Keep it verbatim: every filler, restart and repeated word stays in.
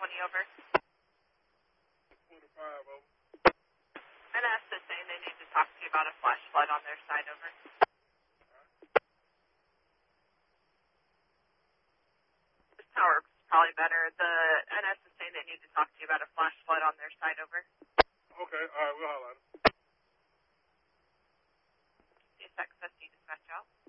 twenty over. twenty-five over. N S is saying they need to talk to you about a flash flood on their side over. This tower is probably better. The N S is saying they need to talk to you about a flash flood on their side over. Okay, all right, we'll holler at him. Is X S D dispatch out?